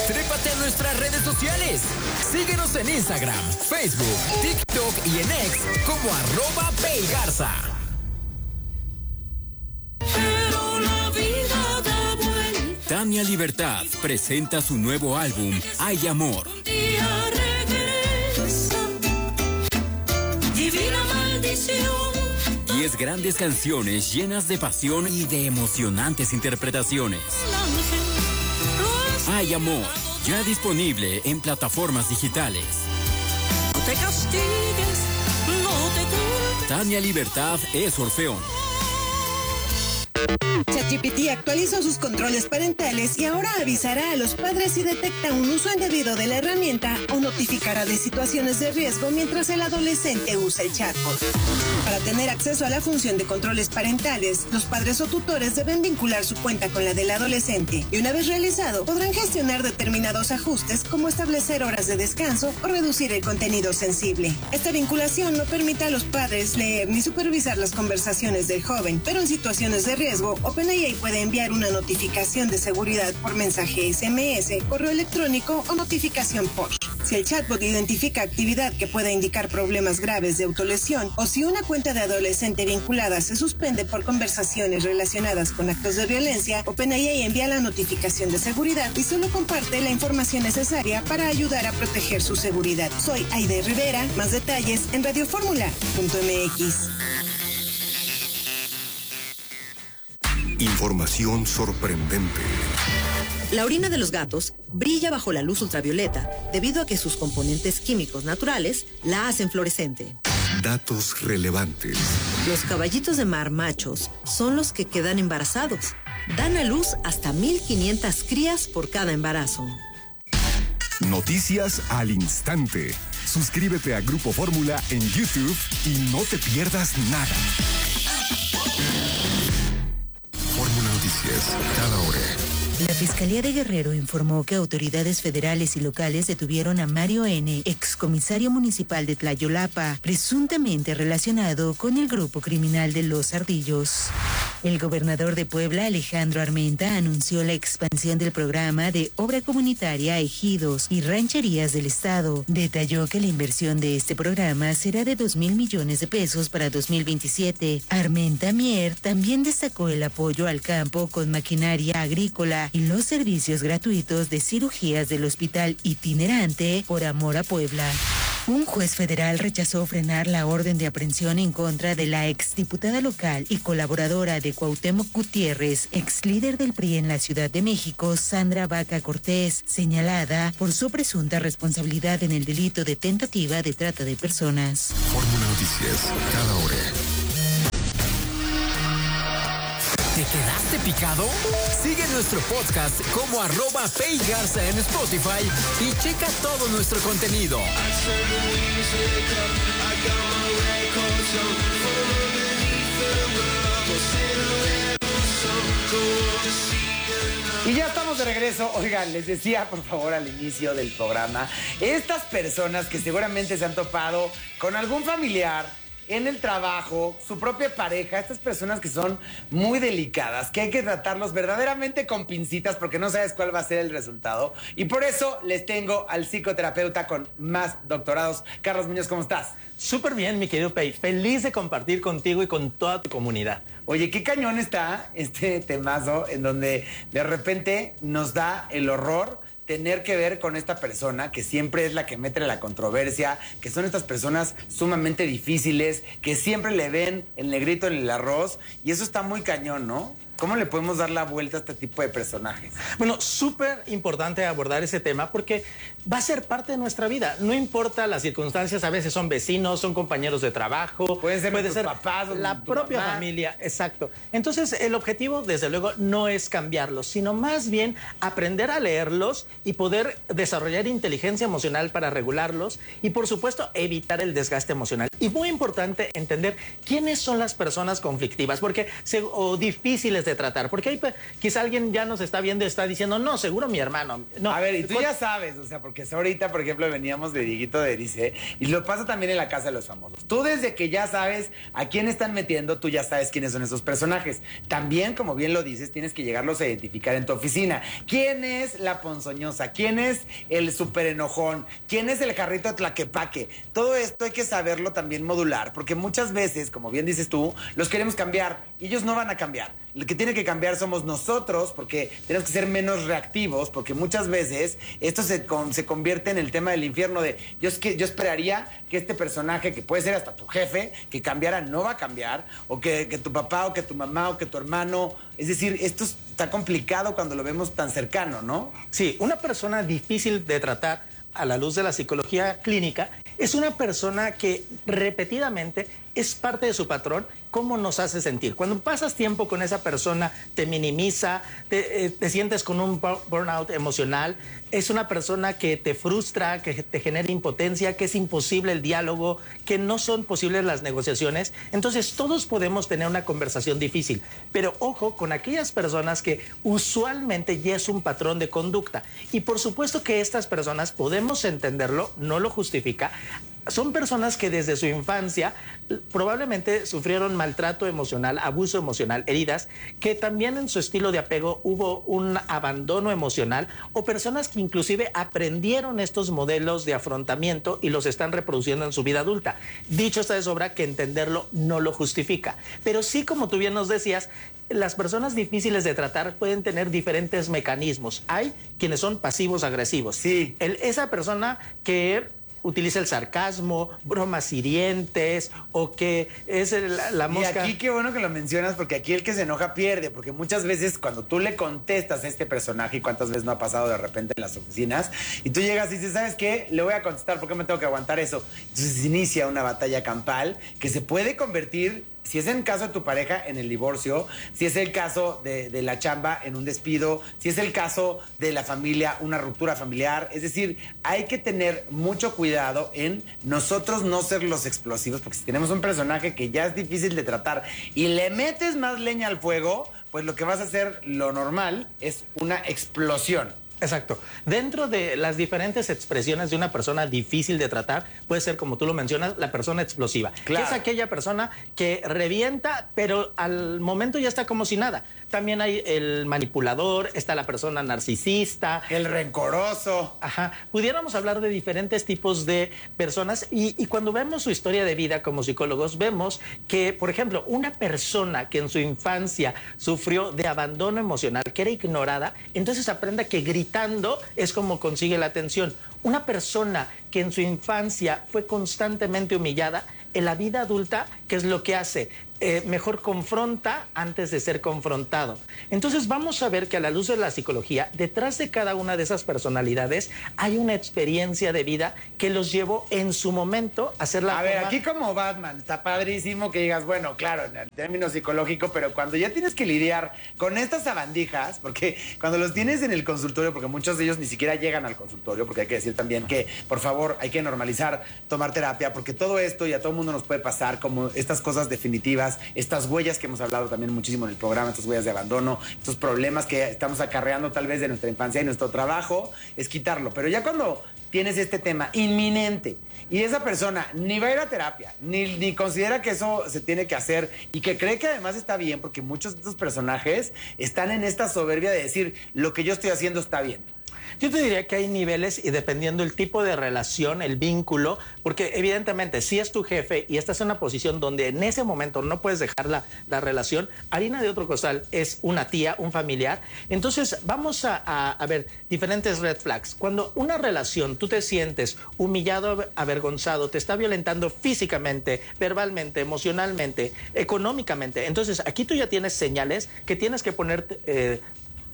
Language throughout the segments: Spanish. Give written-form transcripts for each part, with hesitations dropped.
Trépate a nuestras redes sociales. Síguenos en Instagram, Facebook, TikTok y en X como @PayGarza. Pero la vida da vuelta. Tania Libertad presenta su nuevo álbum, Hay Amor. Un día regresa. Divina maldición. 10 grandes canciones llenas de pasión y de emocionantes interpretaciones. Hay Amor, ya disponible en plataformas digitales. No te castigues, no te culpes. Tania Libertad es Orfeón. ChatGPT actualizó sus controles parentales y ahora avisará a los padres si detecta un uso indebido de la herramienta o notificará de situaciones de riesgo mientras el adolescente usa el chatbot. Para tener acceso a la función de controles parentales, los padres o tutores deben vincular su cuenta con la del adolescente y una vez realizado, podrán gestionar determinados ajustes como establecer horas de descanso o reducir el contenido sensible. Esta vinculación no permite a los padres leer ni supervisar las conversaciones del joven, pero en situaciones de riesgo, OpenAI puede enviar una notificación de seguridad por mensaje SMS, correo electrónico o notificación push. Si el chatbot identifica actividad que pueda indicar problemas graves de autolesión o si una cuenta de adolescente vinculada se suspende por conversaciones relacionadas con actos de violencia, OpenAI envía la notificación de seguridad y solo comparte la información necesaria para ayudar a proteger su seguridad. Soy Aide Rivera, más detalles en radioformula.mx. Información sorprendente. La orina de los gatos brilla bajo la luz ultravioleta debido a que sus componentes químicos naturales la hacen fluorescente. Datos relevantes. Los caballitos de mar machos son los que quedan embarazados. Dan a luz hasta 1,500 crías por cada embarazo. Noticias al instante. Suscríbete a Grupo Fórmula en YouTube y no te pierdas nada. Fórmula Noticias, cada hora. La Fiscalía de Guerrero informó que autoridades federales y locales detuvieron a Mario N., excomisario municipal de Tlayolapa, presuntamente relacionado con el grupo criminal de Los Ardillos. El gobernador de Puebla, Alejandro Armenta, anunció la expansión del programa de obra comunitaria a ejidos y rancherías del estado. Detalló que la inversión de este programa será de 2,000 millones de pesos para 2027. Armenta Mier también destacó el apoyo al campo con maquinaria agrícola y los servicios gratuitos de cirugías del Hospital Itinerante Por Amor a Puebla. Un juez federal rechazó frenar la orden de aprehensión en contra de la exdiputada local y colaboradora de Cuauhtémoc Gutiérrez, ex líder del PRI en la Ciudad de México, Sandra Vaca Cortés, señalada por su presunta responsabilidad en el delito de tentativa de trata de personas. Fórmula Noticias, cada hora. ¿Te quedaste picado? Sigue nuestro podcast como @PayGarza en Spotify y checa todo nuestro contenido. Y ya estamos de regreso. Oigan, les decía, por favor, al inicio del programa, estas personas que seguramente se han topado con algún familiar en el trabajo, su propia pareja, estas personas que son muy delicadas, que hay que tratarlos verdaderamente con pincitas porque no sabes cuál va a ser el resultado. Y por eso les tengo al psicoterapeuta con más doctorados. Carlos Muñoz, ¿cómo estás? Súper bien, mi querido Pei. Feliz de compartir contigo y con toda tu comunidad. Oye, qué cañón está este temazo en donde de repente nos da el horror tener que ver con esta persona que siempre es la que mete la controversia, que son estas personas sumamente difíciles, que siempre le ven el negrito en el arroz, y eso está muy cañón, ¿no? ¿Cómo le podemos dar la vuelta a este tipo de personajes? Bueno, súper importante abordar ese tema porque va a ser parte de nuestra vida. No importa las circunstancias, a veces son vecinos, son compañeros de trabajo. Puede ser papás, la propia familia, exacto. Entonces, el objetivo, desde luego, no es cambiarlos, sino más bien aprender a leerlos y poder desarrollar inteligencia emocional para regularlos y, por supuesto, evitar el desgaste emocional. Y muy importante entender quiénes son las personas conflictivas o difíciles de tratar, porque ahí quizá alguien ya nos está viendo y está diciendo, no, seguro mi hermano. No. A ver, y tú ya sabes, o sea, porque ahorita, por ejemplo, veníamos de Dieguito de Erice, y lo pasa también en La Casa de los Famosos. Tú desde que ya sabes a quién están metiendo, tú ya sabes quiénes son esos personajes. También, como bien lo dices, tienes que llegarlos a identificar en tu oficina. ¿Quién es la ponzoñosa? ¿Quién es el súper enojón? ¿Quién es el jarrito de tlaquepaque? Todo esto hay que saberlo también modular, porque muchas veces, como bien dices tú, los queremos cambiar y ellos no van a cambiar. Lo que tiene que cambiar somos nosotros, porque tenemos que ser menos reactivos, porque muchas veces esto se convierte en el tema del infierno de yo esperaría que este personaje, que puede ser hasta tu jefe, que cambiara, no va a cambiar, o que tu papá, o que tu mamá, o que tu hermano. Es decir, esto está complicado cuando lo vemos tan cercano, ¿no? Sí, una persona difícil de tratar a la luz de la psicología clínica es una persona que repetidamente es parte de su patrón, cómo nos hace sentir. Cuando pasas tiempo con esa persona, te minimiza, te sientes con un burnout emocional, es una persona que te frustra, que te genera impotencia, que es imposible el diálogo, que no son posibles las negociaciones. Entonces, todos podemos tener una conversación difícil, pero ojo con aquellas personas que usualmente ya es un patrón de conducta. Y por supuesto que estas personas podemos entenderlo, no lo justifica. Son personas que desde su infancia probablemente sufrieron maltrato emocional, abuso emocional, heridas, que también en su estilo de apego hubo un abandono emocional, o personas que inclusive aprendieron estos modelos de afrontamiento y los están reproduciendo en su vida adulta. Dicho está de sobra que entenderlo no lo justifica. Pero sí, como tú bien nos decías, las personas difíciles de tratar pueden tener diferentes mecanismos. Hay quienes son pasivos agresivos. Sí. Esa persona que utiliza el sarcasmo, bromas hirientes, o que es la mosca. Y aquí qué bueno que lo mencionas, porque aquí el que se enoja pierde, porque muchas veces cuando tú le contestas a este personaje, y cuántas veces no ha pasado de repente en las oficinas, y tú llegas y dices, ¿sabes qué? Le voy a contestar, ¿por qué me tengo que aguantar eso? Entonces inicia una batalla campal que se puede convertir, si es el caso de tu pareja, en el divorcio, si es el caso de la chamba, en un despido, si es el caso de la familia, una ruptura familiar. Es decir, hay que tener mucho cuidado en nosotros no ser los explosivos, porque si tenemos un personaje que ya es difícil de tratar y le metes más leña al fuego, pues lo que vas a hacer, lo normal, es una explosión. Exacto. Dentro de las diferentes expresiones de una persona difícil de tratar, puede ser, como tú lo mencionas, la persona explosiva. Claro. Que es aquella persona que revienta, pero al momento ya está como si nada. También hay el manipulador, está la persona narcisista. El rencoroso. Ajá. Pudiéramos hablar de diferentes tipos de personas y cuando vemos su historia de vida como psicólogos, vemos que, por ejemplo, una persona que en su infancia sufrió de abandono emocional, que era ignorada, entonces aprende que gritando es como consigue la atención. Una persona que en su infancia fue constantemente humillada, en la vida adulta, ¿qué es lo que hace? Mejor confronta antes de ser confrontado. Entonces vamos a ver que a la luz de la psicología, detrás de cada una de esas personalidades hay una experiencia de vida que los llevó en su momento a hacer la A ver, aquí como Batman, está padrísimo que digas, bueno, claro, en el término psicológico, pero cuando ya tienes que lidiar con estas sabandijas, porque cuando los tienes en el consultorio, porque muchos de ellos ni siquiera llegan al consultorio, porque hay que decir también que, por favor, hay que normalizar tomar terapia, porque todo esto y a todo mundo nos puede pasar, como estas cosas definitivas, estas huellas que hemos hablado también muchísimo en el programa, estas huellas de abandono, estos problemas que estamos acarreando tal vez de nuestra infancia, y nuestro trabajo es quitarlo. Pero ya cuando tienes este tema inminente y esa persona ni va a ir a terapia, ni considera que eso se tiene que hacer, y que cree que además está bien, porque muchos de estos personajes están en esta soberbia de decir, lo que yo estoy haciendo está bien. Yo te diría que hay niveles y dependiendo el tipo de relación, el vínculo, porque evidentemente si es tu jefe y estás en una posición donde en ese momento no puedes dejar la relación, harina de otro costal es una tía, un familiar. Entonces vamos a ver diferentes red flags. Cuando una relación tú te sientes humillado, avergonzado, te está violentando físicamente, verbalmente, emocionalmente, económicamente, entonces aquí tú ya tienes señales que tienes que poner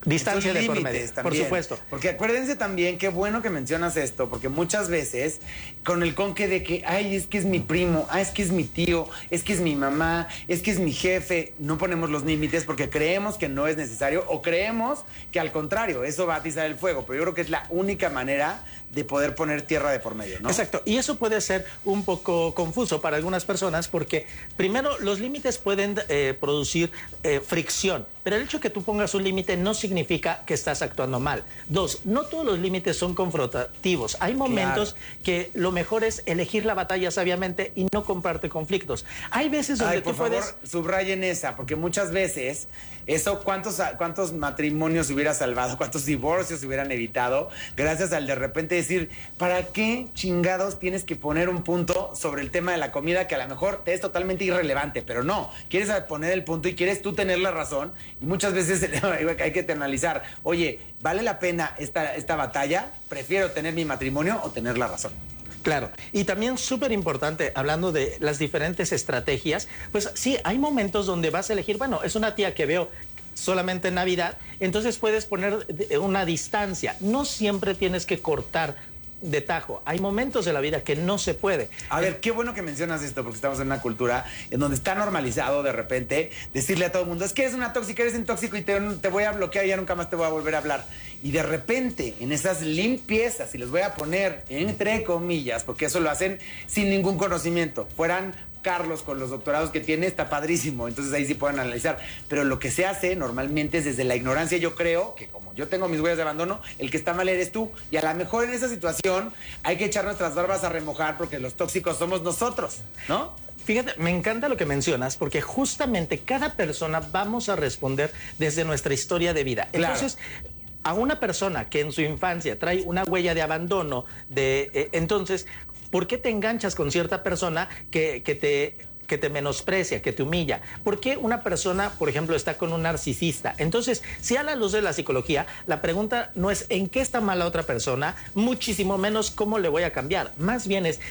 Distancia Estos de por límites medio, por también. supuesto. Porque acuérdense también, qué bueno que mencionas esto, porque muchas veces con el conque de que, ay, es que es mi primo, es que es mi tío, es que es mi mamá, es que es mi jefe, no ponemos los límites porque creemos que no es necesario o creemos que al contrario, eso va a atizar el fuego, pero yo creo que es la única manera de poder poner tierra de por medio, ¿no? Exacto, y eso puede ser un poco confuso para algunas personas porque primero los límites pueden producir fricción, pero el hecho de que tú pongas un límite no significa que estás actuando mal. Dos, no todos los límites son confrontativos. Hay momentos que lo mejor es elegir la batalla sabiamente y no comprarte conflictos. Hay veces donde por tú favor, puedes... subrayen esa, porque muchas veces eso, ¿cuántos matrimonios hubiera salvado? ¿Cuántos divorcios hubieran evitado? Gracias al de repente decir, ¿para qué chingados tienes que poner un punto sobre el tema de la comida que a lo mejor te es totalmente irrelevante? Pero no, quieres poner el punto y quieres tú tener la razón. Y muchas veces hay que analizar, oye, ¿vale la pena esta batalla? ¿Prefiero tener mi matrimonio o tener la razón? Claro, y también súper importante, hablando de las diferentes estrategias, pues sí, hay momentos donde vas a elegir, bueno, es una tía que veo solamente en Navidad, entonces puedes poner una distancia, no siempre tienes que cortar de tajo, hay momentos de la vida que no se puede. A ver, qué bueno que mencionas esto, porque estamos en una cultura en donde está normalizado de repente decirle a todo el mundo, es que eres una tóxica, eres un tóxico y te voy a bloquear y ya nunca más te voy a volver a hablar. Y de repente, en esas limpiezas, y les voy a poner entre comillas, porque eso lo hacen sin ningún conocimiento, fueran Carlos con los doctorados que tiene, está padrísimo, entonces ahí sí pueden analizar, pero lo que se hace normalmente es desde la ignorancia. Yo creo que como yo tengo mis huellas de abandono, el que está mal eres tú, y a lo mejor en esa situación hay que echar nuestras barbas a remojar porque los tóxicos somos nosotros, ¿no? Fíjate, me encanta lo que mencionas porque justamente cada persona vamos a responder desde nuestra historia de vida. Claro. Entonces, a una persona que en su infancia trae una huella de abandono, entonces, ¿por qué te enganchas con cierta persona que te menosprecia, que te humilla? ¿Por qué una persona, por ejemplo, está con un narcisista? Entonces, si a la luz de la psicología, la pregunta no es en qué está mal la otra persona, muchísimo menos cómo le voy a cambiar. Más bien es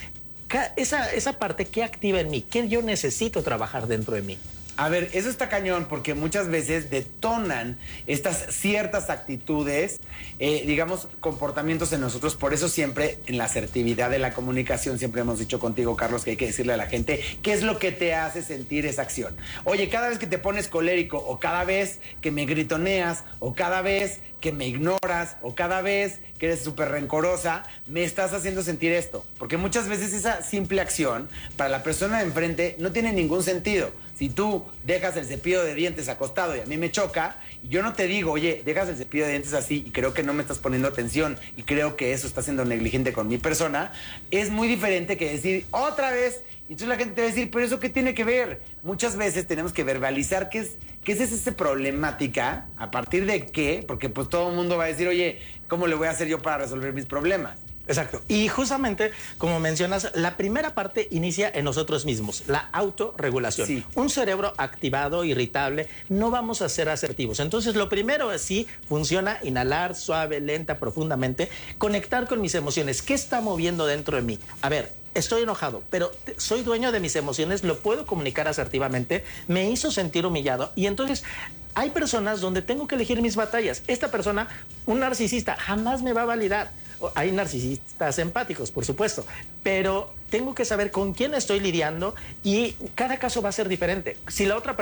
esa parte que activa en mí, que yo necesito trabajar dentro de mí. A ver, eso está cañón porque muchas veces detonan estas ciertas actitudes, digamos, comportamientos en nosotros. Por eso siempre en la asertividad de la comunicación siempre hemos dicho contigo, Carlos, que hay que decirle a la gente qué es lo que te hace sentir esa acción. Oye, cada vez que te pones colérico o cada vez que me gritoneas o cada vez que me ignoras o cada vez que eres súper rencorosa, me estás haciendo sentir esto. Porque muchas veces esa simple acción para la persona de enfrente no tiene ningún sentido. Si tú dejas el cepillo de dientes acostado y a mí me choca, y yo no te digo, oye, dejas el cepillo de dientes así y creo que no me estás poniendo atención y creo que eso está siendo negligente con mi persona, es muy diferente que decir otra vez. Y entonces la gente te va a decir, pero ¿eso qué tiene que ver? Muchas veces tenemos que verbalizar qué es esa problemática, a partir de qué, porque pues todo el mundo va a decir, oye, ¿cómo le voy a hacer yo para resolver mis problemas? Exacto. Y justamente, como mencionas, la primera parte inicia en nosotros mismos, la autorregulación. Sí. Un cerebro activado, irritable, no vamos a ser asertivos. Entonces, lo primero así funciona, inhalar suave, lenta, profundamente, conectar con mis emociones. ¿Qué está moviendo dentro de mí? A ver, estoy enojado, pero soy dueño de mis emociones, lo puedo comunicar asertivamente, me hizo sentir humillado y entonces hay personas donde tengo que elegir mis batallas. Esta persona, un narcisista, jamás me va a validar. Hay narcisistas empáticos, por supuesto, pero tengo que saber con quién estoy lidiando y cada caso va a ser diferente. Si la otra